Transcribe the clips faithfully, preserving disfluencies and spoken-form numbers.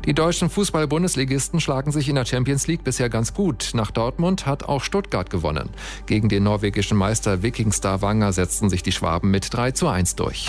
Die deutschen Fußball-Bundesligisten schlagen sich in der Champions League bisher ganz gut. Nach Dortmund hat auch Stuttgart gewonnen. Gegen den norwegischen Meister Viking Stavanger setzten sich die Schwaben mit drei zu eins durch.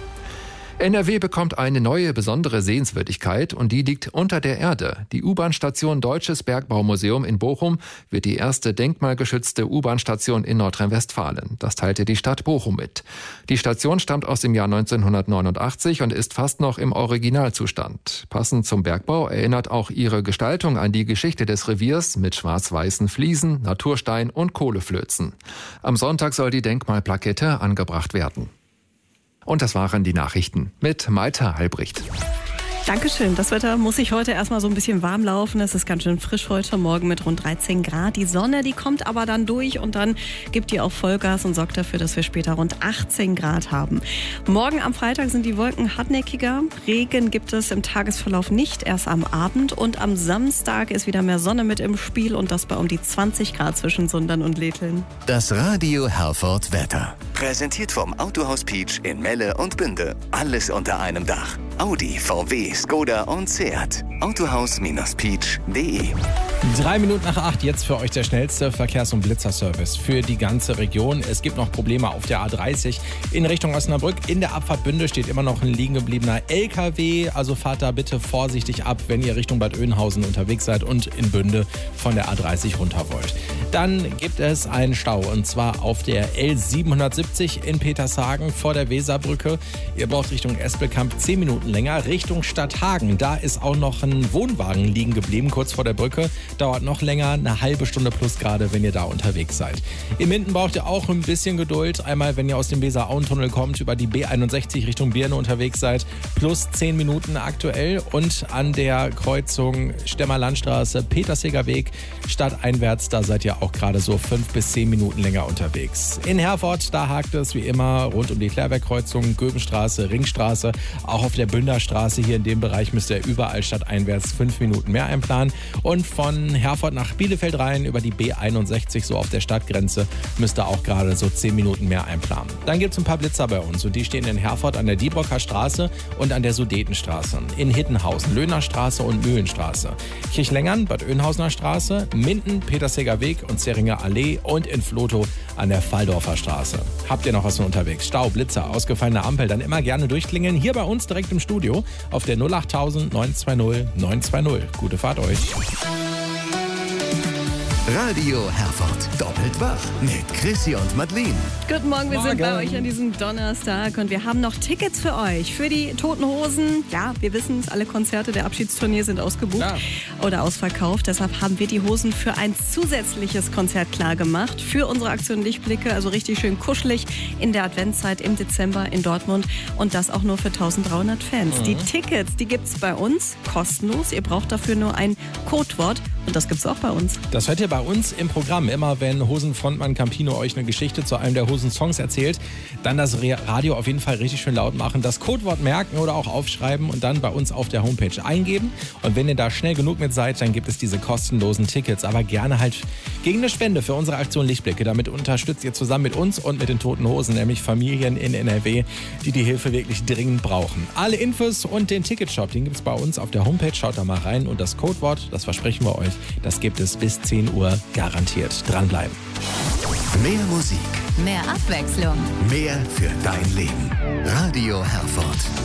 N R W bekommt eine neue besondere Sehenswürdigkeit und die liegt unter der Erde. Die U-Bahn-Station Deutsches Bergbaumuseum in Bochum wird die erste denkmalgeschützte U-Bahn-Station in Nordrhein-Westfalen. Das teilte die Stadt Bochum mit. Die Station stammt aus dem Jahr neunzehnhundertneunundachtzig und ist fast noch im Originalzustand. Passend zum Bergbau erinnert auch ihre Gestaltung an die Geschichte des Reviers mit schwarz-weißen Fliesen, Naturstein und Kohleflözen. Am Sonntag soll die Denkmalplakette angebracht werden. Und das waren die Nachrichten mit Malte Halbricht. Dankeschön. Das Wetter muss sich heute erstmal so ein bisschen warm laufen. Es ist ganz schön frisch heute Morgen mit rund dreizehn Grad. Die Sonne, die kommt aber dann durch und dann gibt die auch Vollgas und sorgt dafür, dass wir später rund achtzehn Grad haben. Morgen am Freitag sind die Wolken hartnäckiger. Regen gibt es im Tagesverlauf nicht, erst am Abend. Und am Samstag ist wieder mehr Sonne mit im Spiel und das bei um die zwanzig Grad zwischen Sundern und Letteln. Das Radio Herford Wetter. Präsentiert vom Autohaus Peach in Melle und Bünde. Alles unter einem Dach. Audi, V W, Skoda und Seat. Autohaus Peach punkt de. Drei Minuten nach acht, jetzt für euch der schnellste Verkehrs- und Blitzerservice für die ganze Region. Es gibt noch Probleme auf der A dreißig in Richtung Osnabrück. In der Abfahrt Bünde steht immer noch ein liegen gebliebener L K W. Also fahrt da bitte vorsichtig ab, wenn ihr Richtung Bad Oeynhausen unterwegs seid und in Bünde von der A dreißig runter wollt. Dann gibt es einen Stau und zwar auf der L siebenhundertsiebzig in Petershagen vor der Weserbrücke. Ihr braucht Richtung Espelkamp zehn Minuten länger. Richtung Stadthagen, da ist auch noch ein Wohnwagen liegen geblieben, kurz vor der Brücke. Dauert noch länger, eine halbe Stunde plus gerade, wenn ihr da unterwegs seid. In Minden braucht ihr auch ein bisschen Geduld. Einmal, wenn ihr aus dem Weser-Auen-Tunnel kommt, über die B einundsechzig Richtung Birne unterwegs seid, plus zehn Minuten aktuell. Und an der Kreuzung Stemmer-Landstraße, Petersheger Weg, stadteinwärts, da seid ihr auch gerade so fünf bis zehn Minuten länger unterwegs. In Herford, da hakt es wie immer rund um die Klärwerkkreuzung, Göbenstraße, Ringstraße, auch auf der Bünderstraße hier in dem Bereich müsst ihr überall stadteinwärts fünf Minuten mehr einplanen. Und von Herford nach Bielefeld rein über die B einundsechzig, so auf der Stadtgrenze, müsst ihr auch gerade so zehn Minuten mehr einplanen. Dann gibt es ein paar Blitzer bei uns und die stehen in Herford an der Diebrocker Straße und an der Sudetenstraße, in Hittenhausen, Löhnerstraße und Mühlenstraße, Kirchlengern, Bad Oeynhausener Straße, Minden, Petersheger Weg und Zeringer Allee und in Vlotho an der Falldorfer Straße. Habt ihr noch was von unterwegs? Stau, Blitzer, ausgefallene Ampel, dann immer gerne durchklingeln. Hier bei uns direkt im Studio auf der null achttausend neun zwei null neun zwei null. Gute Fahrt euch. Radio Herford. Doppelt wach mit Chrissy und Madeleine. Guten Morgen, wir Morgen. sind bei euch an diesem Donnerstag und wir haben noch Tickets für euch. Für die Toten Hosen. Ja, wir wissen es, alle Konzerte der Abschiedstournee sind ausgebucht Ja. oder ausverkauft. Deshalb haben wir die Hosen für ein zusätzliches Konzert klar gemacht. Für unsere Aktion Lichtblicke, also richtig schön kuschelig in der Adventszeit im Dezember in Dortmund. Und das auch nur für dreizehnhundert Fans. Mhm. Die Tickets, die gibt's bei uns kostenlos. Ihr braucht dafür nur ein Codewort. Und das gibt's auch bei uns. Das hört ihr bei uns im Programm. Immer wenn Hosenfrontmann Campino euch eine Geschichte zu einem der Hosensongs erzählt, dann das Radio auf jeden Fall richtig schön laut machen, das Codewort merken oder auch aufschreiben und dann bei uns auf der Homepage eingeben. Und wenn ihr da schnell genug mit seid, dann gibt es diese kostenlosen Tickets. Aber gerne halt gegen eine Spende für unsere Aktion Lichtblicke. Damit unterstützt ihr zusammen mit uns und mit den Toten Hosen, nämlich Familien in N R W, die die Hilfe wirklich dringend brauchen. Alle Infos und den Ticketshop, den gibt es bei uns auf der Homepage. Schaut da mal rein und das Codewort, das versprechen wir euch, das gibt es bis zehn Uhr garantiert. Dranbleiben. Mehr Musik, Mehr Abwechslung. mehr für dein Leben. Radio Herford.